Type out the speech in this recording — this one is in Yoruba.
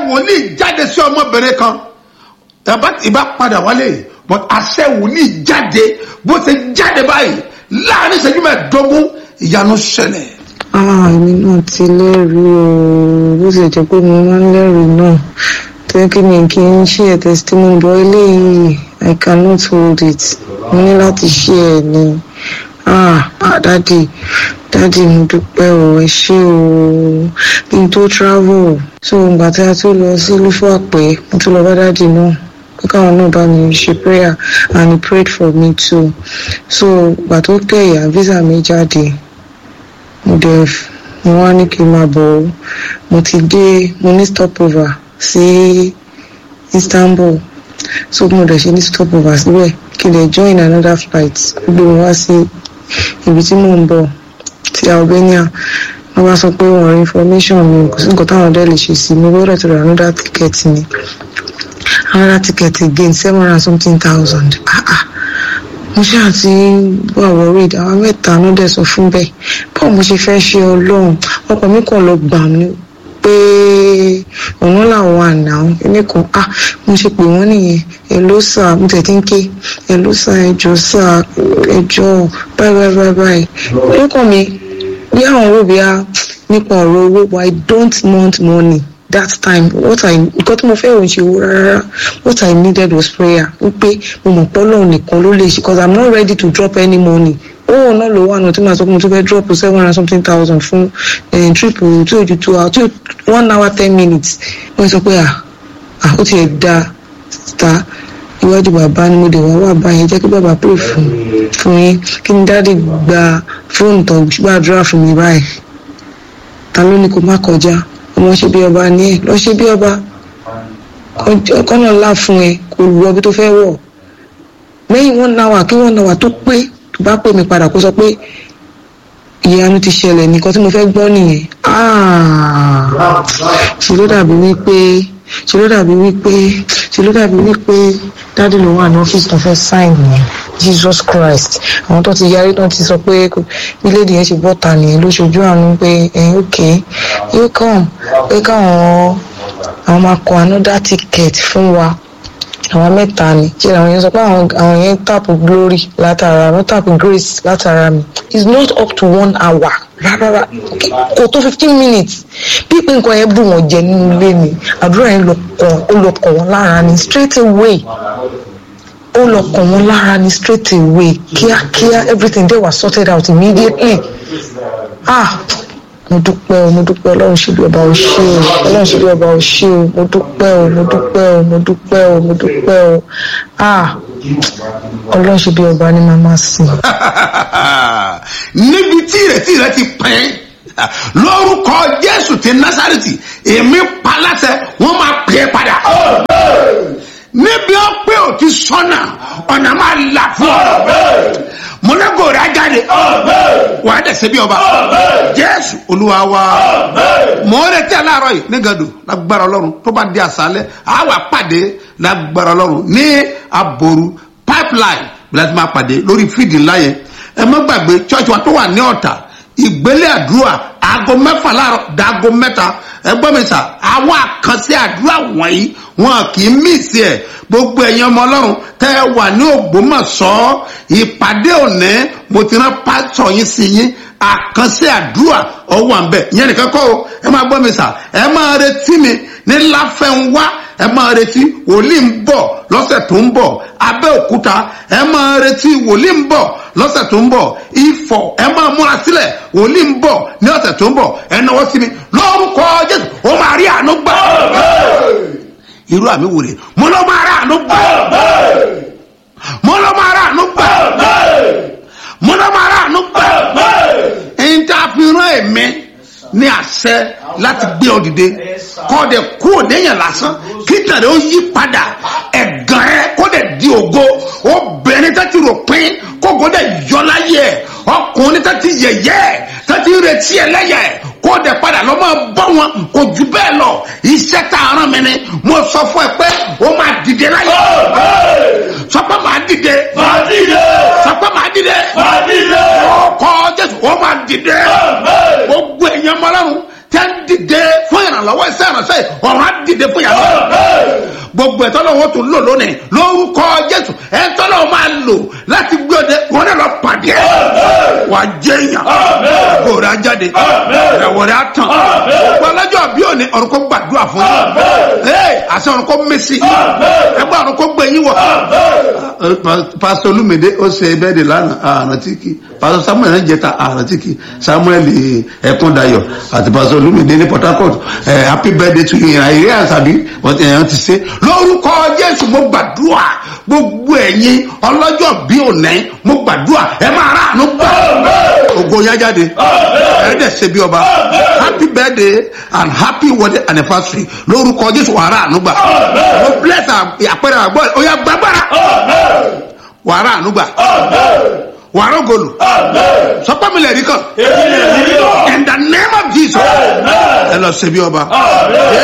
wòlíì jáde sí ọmọbìnrin kan ìbá padà wálé but àṣẹ wòlíì jáde bó ṣe jáde báyìí láàrin ìṣẹ́jú mẹ́ẹ̀ẹ́dógún ìyanu ṣẹlẹ̀. Èmi náà ti lẹ́rìí o, bó ṣe jẹ́ pé mo máa ń lẹ́rìí náà tẹ́kí mi kì í ṣe testimony bọ́ eléyìí I cannot hold it, mo ní láti ṣe ẹ̀ ni. Dádì mo dúpẹ́ o, ẹ ṣé o, kí n tó travel so ìgbà tí a tó lọ sí Lúfọ̀àpẹ́ mo tún lọ bá dádì náà pé káwọn náà bá mi ṣe prayer and he prayed for me too. So ìgbà tó kẹ̀yà visa mi jáde mo wá ní kí n máa bọ̀ ọ́, mo ti dé, mo ní stopover sí Istanbul so mo dẹ̀ ṣe ní stopover síbẹ̀ kí n lè join another flight gbé mi wá sí ibi tí mò ń bọ̀ ti Albania. wọ́n bá sọ pé wọ́n rí information mi kò sí nǹkan táwọn ọ̀dọ́ lè ṣe sí mi gbọ́dọ̀ tó ra another ticket ni another ticket again 700,000. Mo ṣáà ti wà worried àwọn mẹ́ta ló dẹ̀ sọ fún bẹ́ẹ̀ báwo mo ṣe fẹ́ ṣe Ọlọ́run ọkọ mi kàn lọ gbà mí pé ọ̀nà làwọn àná ẹni kan mo ṣe pè wọ́n nìyẹn ẹ̀ló sà mo tẹ̀ tí ń ké ẹ̀ló sà ẹjọ́ sà ẹjọ́ báyìí lókàn mi bí àwọn owó bí a nípa ọ̀rọ̀ owó but I don't want money that time. Nǹkan tí mo fẹ́ òun ṣe owó rárá, what I needed was prayer. Wípé mo mọ̀ pé Ọlọ́run nìkan ló lè ṣe because I'm not ready to drop any money. Owó náà ló wà náà tí màá sọ pé mo tún fẹ́ drop 700,000 fún trip tí ojú 2 hours 1 hour 10 minutes. Wọ́n sọ pé ó ti ẹ̀ da ta iwájú bàbá ni mo dé wá báyẹn jẹ́ kí bàbá pray fún yín kí ni dáàdì gba fóònù tó gbàdúrà fún mi báyìí. Ta ló ní kó má kọjá? Ọmọ ṣe bí ọba ní ẹ lọ ṣe bí ọba ọkọ̀nà ńlá fún ẹ kò lù ọbí tó fẹ́ wọ̀ lẹ́yìn 1 hour kí 1 hour tó pé tó bá pè mí padà kó sọ pé ìyanu ti ṣẹlẹ̀ nìkan tí mo fẹ́ gbọ́ nìyẹn. ṣe ló dàbí wípé dáàdì ló wà ní ọ́fíìsì tó fẹ́ sign yẹn Jesus Christ àwọn tó ti yarí tó ti sọ pé ilé ìdíyẹn ṣe bọ́ta nìyẹn ló ṣojú àánú pé okay you come pé káwọn àwọn máa kọ another ticket fún wa àwọn mẹ́ta ni ṣé àwọn yẹn sọ pé àwọn yẹn tap glory látara wọ́n tap grace látara mi it's not up to 1 hour rárá kò tó 15 minutes bí pé nǹkan yẹn bù wọ́n jẹ nínú ilé ni àdúrà yẹn lọ kàn wọ́n lára ni straight away ó lọ kàn wọ́n lára ni straight away kíákíá everything they were sorted out immediately. Mo dúpẹ́ Ọlọ́run ṣe bí ọba ò ṣe o Ọlọ́run ṣe bí ọba ò ṣe o mo dúpẹ́ o Ọlọ́run ṣe bí ọba ní màmá sìn. níbi tí ìrètí rẹ ti pín lórúkọ Jésù ti Násárẹ́tì èmi pa láṣẹ wọ́n máa pè é padà. níbi ó pé ò ti sọ́nà ọ̀nà máa là fún ọ. mọ̀lẹ́gò rẹ̀ á jáde wà á dẹ̀sẹ̀ bí ọba Jésù Olúwa wa. mọ̀ ọ́ retí aláàárọ̀ yìí ní gàdù lágbára Ọlọ́run tó bá di àṣálẹ́ á wà pàdé lágbára Ọlọ́run ní Aboru pipeline bí láti máa pàdé lórí fídì ńlá yẹn. ẹ má gbàgbé church wa tó wà ní Ọ̀tà ìgbélé àdúrà aago 6 láàárọ̀ dáago 3 ẹgbọ́n mi sà àwọn àkànṣe àdúrà wọ̀nyí wọn kì í mísì ẹ̀ gbogbo ẹ̀yin ọmọ Ọlọ́run tẹ́ ẹ wà ní Ògbómọ̀ṣọ́ ìpàdé òní mo ti rán pásítọ̀ yín sí yín àkànṣe àdúrà ọwọ́ àǹbẹ̀ ìyẹn nìkan kọ́ o ẹ máa gbọ́ mi sà ẹ máa retí mi ní Láfẹnwá ẹ máa retí wòlíì ń bọ̀ lọ́sẹ̀ tó ń bọ̀ Abẹ́òkúta ẹ máa retí wòlíì ń bọ̀ lọ́sẹ̀ tó ń bọ̀ Ifọ̀ ẹ máa múra sílẹ̀ wòlíì ń bọ̀ ní ọ̀sẹ̀ tó ń bọ̀ ẹ náwó sí mi lórúkọ Jésù ó máa rí àánú gbà. irú àmì wò lè mo ló máa rí àánú gbà mo ló máa rí àánú gbà mo ló máa rí àánú gbà. ẹ̀yin tá a fi rán èmi ní àṣẹ láti gbé ọ dìde kọ́ dẹ̀ kú òdeyàn lásán kí tẹ̀lé ó yí padà ẹ̀gàn ẹ kó dẹ̀ di ògo obìnrin tó ti rò pín kókó dẹ̀ yọ láyé ẹ̀ ọkùnrin tó ti yẹ̀yẹ́ tó ti retí ẹlẹ́yẹ̀ kó dẹ̀ padà lọ́ máa bọ́ wọn kò jù bẹ́ẹ̀ lọ iṣẹ́ tá a rán mi ni mo sọ fún ẹ pé ó máa dìde láyé sọ pé màá dìde sọ pé màá dìde ọkọ Jésù ó máa dìde gbogbo èèyàn mọ́ lọ́rùn tẹ́ ń dìde fún ìrànlọ́wọ́ iṣẹ́ ìrànṣẹ́ ọ̀run á dìde fún yàrá gbogbo ẹ̀tọ́ lọ́wọ́ tó lò lónìí lórúkọ Jésù ẹ̀tọ́ lọ́wọ́ máa lò láti gbé ọdẹ wọn náà lọ pàdé wà jẹ́ èèyàn kò rà jáde ẹ̀wọ̀ rẹ̀ á tàn gbogbo ọlọ́jọ́ bí òní ọ̀run kó gbàdúrà fún yín àṣẹ ọ̀run kó mẹ́sì ẹgbẹ́ ọ̀run kó gbé yín wọ̀. Pásítọ̀ Olúmídé ó ṣe bẹ́ẹ̀dẹ̀ lánàá àrántìkì Pásítọ̀ Samuel náà jẹta àrántìkì Samuel Ẹkúndayọ̀ àti Pásítọ̀ Olúmídé ní Port Harcourt happy birthday to you àìrí àṣàbí ẹ̀yàn ti ṣe lórúkọ Jésù mo gbàdúrà gbogbo ẹ̀yin ọlọ́jọ́ bí òní mo gbàdúrà ẹ máa rà àánú gbà ògo yá jáde ẹ dẹ̀ ṣe bí ọba happy birthday and happy wedding anniversary lórúkọ Jésù wà rà àánú gbà mo bless àpẹẹrẹ àgbọ̀ ó yá gbàgbára wà rà àánú gbà wà rà ògolo sọpọ́ mi lè rí kan in the name of Jesus ẹ lọ ṣe bí ọba.